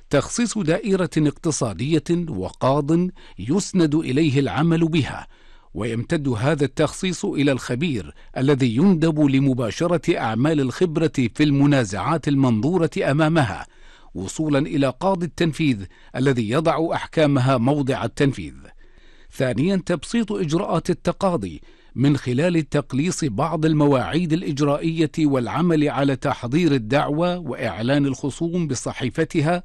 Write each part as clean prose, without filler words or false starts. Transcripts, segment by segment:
تخصيص دائرة اقتصادية وقاض يسند إليه العمل بها، ويمتد هذا التخصيص إلى الخبير الذي يندب لمباشرة أعمال الخبرة في المنازعات المنظورة أمامها، وصولا إلى قاضي التنفيذ الذي يضع أحكامها موضع التنفيذ. ثانيا، تبسيط إجراءات التقاضي من خلال تقليص بعض المواعيد الإجرائية والعمل على تحضير الدعوى وإعلان الخصوم بصحيفتها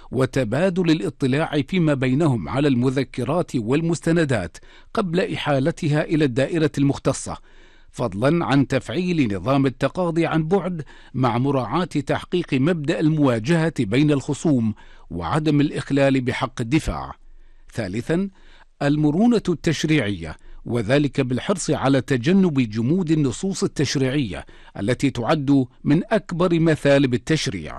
وتبادل الاطلاع فيما بينهم على المذكرات والمستندات قبل إحالتها إلى الدائرة المختصة، فضلا عن تفعيل نظام التقاضي عن بعد مع مراعاة تحقيق مبدأ المواجهة بين الخصوم وعدم الإخلال بحق الدفاع. ثالثا، المرونة التشريعية، وذلك بالحرص على تجنب جمود النصوص التشريعية التي تعد من أكبر مثالب التشريع.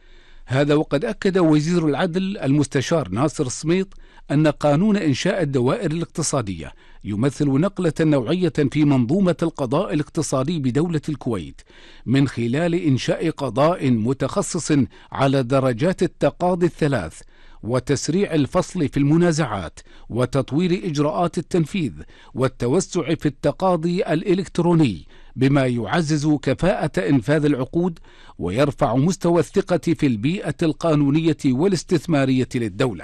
هذا وقد أكد وزير العدل المستشار ناصر سميط أن قانون إنشاء الدوائر الاقتصادية يمثل نقلة نوعية في منظومة القضاء الاقتصادي بدولة الكويت، من خلال إنشاء قضاء متخصص على درجات التقاضي الثلاث، وتسريع الفصل في المنازعات، وتطوير إجراءات التنفيذ، والتوسع في التقاضي الإلكتروني، بما يعزز كفاءة إنفاذ العقود ويرفع مستوى الثقة في البيئة القانونية والاستثمارية للدولة.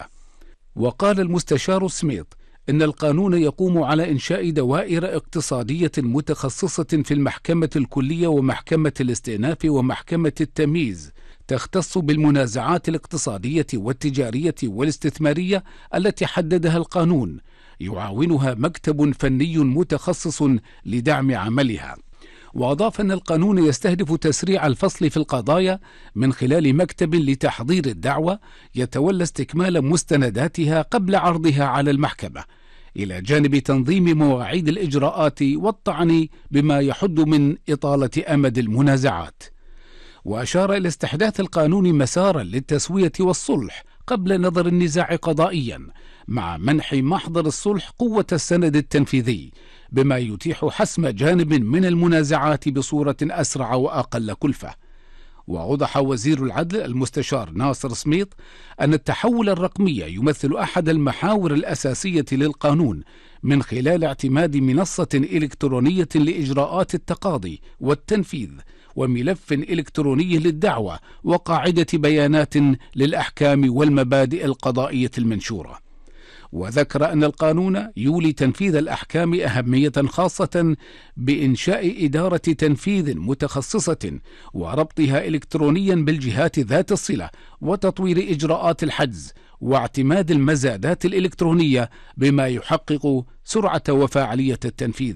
وقال المستشار سميط إن القانون يقوم على إنشاء دوائر اقتصادية متخصصة في المحكمة الكلية ومحكمة الاستئناف ومحكمة التمييز، تختص بالمنازعات الاقتصادية والتجارية والاستثمارية التي حددها القانون، يعاونها مكتب فني متخصص لدعم عملها. وأضاف أن القانون يستهدف تسريع الفصل في القضايا من خلال مكتب لتحضير الدعوى يتولى استكمال مستنداتها قبل عرضها على المحكمة، إلى جانب تنظيم مواعيد الإجراءات والطعن بما يحد من إطالة أمد المنازعات. وأشار إلى استحداث القانون مسارا للتسوية والصلح قبل نظر النزاع قضائيا، مع منح محضر الصلح قوة السند التنفيذي، بما يتيح حسم جانب من المنازعات بصورة أسرع وأقل كلفة. وأوضح وزير العدل المستشار ناصر سميط أن التحول الرقمي يمثل أحد المحاور الأساسية للقانون، من خلال اعتماد منصة إلكترونية لإجراءات التقاضي والتنفيذ، وملف إلكتروني للدعوة، وقاعدة بيانات للأحكام والمبادئ القضائية المنشورة. وذكر أن القانون يولي تنفيذ الأحكام أهمية خاصة بإنشاء إدارة تنفيذ متخصصة وربطها إلكترونيا بالجهات ذات الصلة، وتطوير إجراءات الحجز، واعتماد المزادات الإلكترونية، بما يحقق سرعة وفاعلية التنفيذ.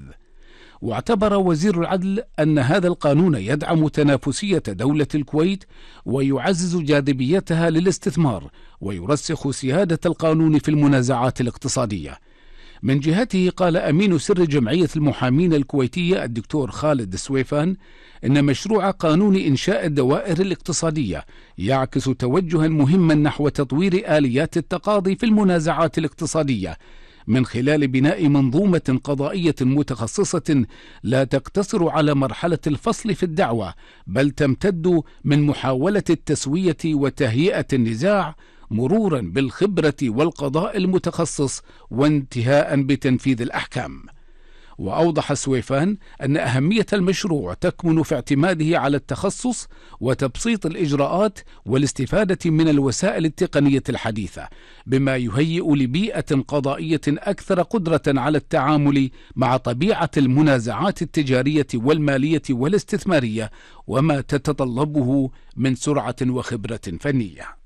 واعتبر وزير العدل أن هذا القانون يدعم تنافسية دولة الكويت ويعزز جاذبيتها للاستثمار، ويرسخ سيادة القانون في المنازعات الاقتصادية. من جهته قال أمين سر جمعية المحامين الكويتية الدكتور خالد السويفان إن مشروع قانون إنشاء الدوائر الاقتصادية يعكس توجها مهما نحو تطوير آليات التقاضي في المنازعات الاقتصادية، من خلال بناء منظومة قضائية متخصصة لا تقتصر على مرحلة الفصل في الدعوى، بل تمتد من محاولة التسوية وتهيئة النزاع، مرورا بالخبرة والقضاء المتخصص، وانتهاء بتنفيذ الأحكام. وأوضح سويفان أن أهمية المشروع تكمن في اعتماده على التخصص وتبسيط الإجراءات والاستفادة من الوسائل التقنية الحديثة، بما يهيئ لبيئة قضائية أكثر قدرة على التعامل مع طبيعة المنازعات التجارية والمالية والاستثمارية، وما تتطلبه من سرعة وخبرة فنية.